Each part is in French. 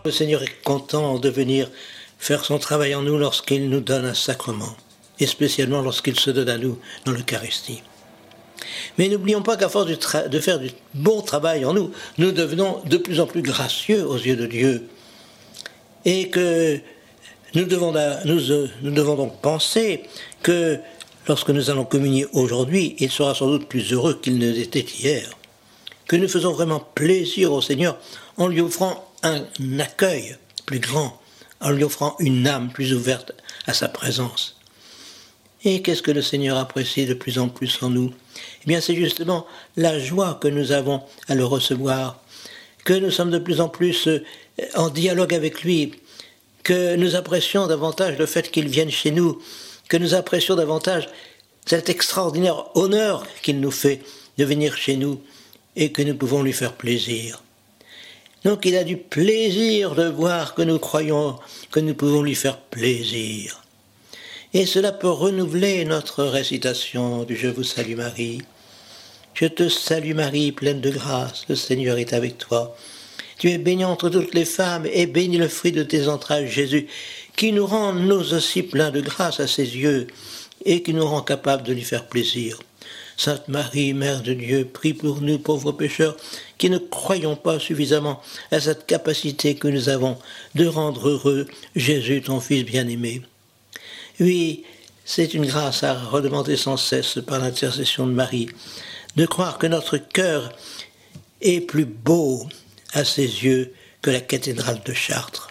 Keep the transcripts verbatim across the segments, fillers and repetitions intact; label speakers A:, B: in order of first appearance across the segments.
A: Le Seigneur est content de venir faire son travail en nous lorsqu'il nous donne un sacrement, et spécialement lorsqu'il se donne à nous dans l'Eucharistie. Mais n'oublions pas qu'à force de, tra- de faire du bon travail en nous, nous devenons de plus en plus gracieux aux yeux de Dieu. Et que nous devons, nous, euh, nous devons donc penser que lorsque nous allons communier aujourd'hui, il sera sans doute plus heureux qu'il ne l'était hier. Que nous faisons vraiment plaisir au Seigneur en lui offrant un accueil plus grand, en lui offrant une âme plus ouverte à sa présence. Et qu'est-ce que le Seigneur apprécie de plus en plus en nous ? Eh bien, c'est justement la joie que nous avons à le recevoir, que nous sommes de plus en plus en dialogue avec lui, que nous apprécions davantage le fait qu'il vienne chez nous, que nous apprécions davantage cet extraordinaire honneur qu'il nous fait de venir chez nous et que nous pouvons lui faire plaisir. Donc il a du plaisir de voir que nous croyons que nous pouvons lui faire plaisir. Et cela peut renouveler notre récitation du « Je vous salue Marie ». Je te salue Marie, pleine de grâce, le Seigneur est avec toi. Tu es bénie entre toutes les femmes, et béni le fruit de tes entrailles, Jésus, qui nous rend nous aussi pleins de grâce à ses yeux, et qui nous rend capables de lui faire plaisir. Sainte Marie, Mère de Dieu, prie pour nous pauvres pécheurs, qui ne croyons pas suffisamment à cette capacité que nous avons de rendre heureux Jésus, ton Fils bien-aimé. Oui, c'est une grâce à redemander sans cesse par l'intercession de Marie, de croire que notre cœur est plus beau à ses yeux que la cathédrale de Chartres.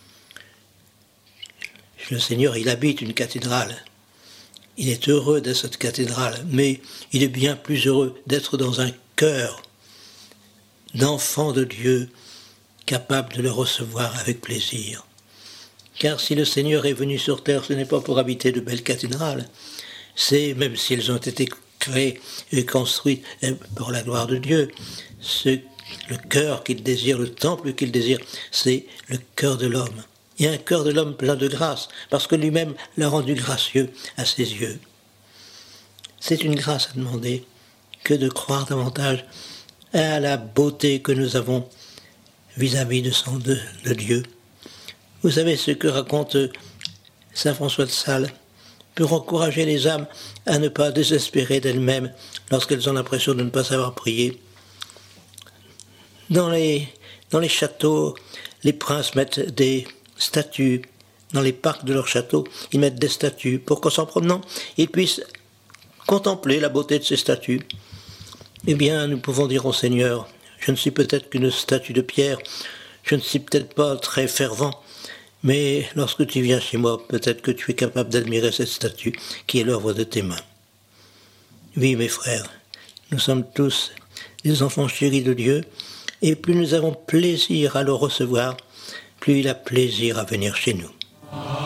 A: Le Seigneur, il habite une cathédrale. Il est heureux d'être cette cathédrale, mais il est bien plus heureux d'être dans un cœur d'enfant de Dieu, capable de le recevoir avec plaisir. Car si le Seigneur est venu sur terre, ce n'est pas pour habiter de belles cathédrales, c'est, même si elles ont été créées et construites pour la gloire de Dieu, ce, le cœur qu'il désire, le temple qu'il désire, c'est le cœur de l'homme. Et un cœur de l'homme plein de grâce, parce que lui-même l'a rendu gracieux à ses yeux. C'est une grâce à demander que de croire davantage à la beauté que nous avons vis-à-vis de, son, de, de Dieu. Vous savez ce que raconte saint François de Sales pour encourager les âmes à ne pas désespérer d'elles-mêmes lorsqu'elles ont l'impression de ne pas savoir prier. Dans les, dans les châteaux, les princes mettent des statues. Dans les parcs de leur château, ils mettent des statues pour qu'en s'en promenant, ils puissent contempler la beauté de ces statues. Eh bien, nous pouvons dire au Seigneur, je ne suis peut-être qu'une statue de pierre, je ne suis peut-être pas très fervent, mais lorsque tu viens chez moi, peut-être que tu es capable d'admirer cette statue qui est l'œuvre de tes mains. Oui, mes frères, nous sommes tous des enfants chéris de Dieu, et plus nous avons plaisir à le recevoir, plus il a plaisir à venir chez nous.